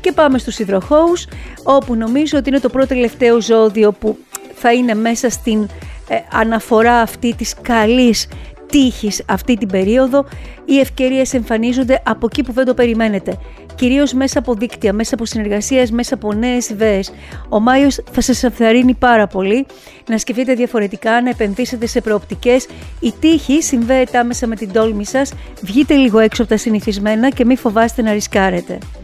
Και πάμε στους υδροχόους, όπου νομίζω ότι είναι το πρώτο τελευταίο ζώδιο που θα είναι μέσα στην αναφορά αυτή της καλής τύχης αυτή την περίοδο. Οι ευκαιρίες εμφανίζονται από εκεί που δεν το περιμένετε. Κυρίως μέσα από δίκτυα, μέσα από συνεργασίες, μέσα από νέες ιδέες. Ο Μάιος θα σας ενθαρρύνει πάρα πολύ να σκεφτείτε διαφορετικά, να επενδύσετε σε προοπτικές. Η τύχη συνδέεται άμεσα με την τόλμη σας. Βγείτε λίγο έξω από τα συνηθισμένα και μην φοβάστε να ρισκάρετε.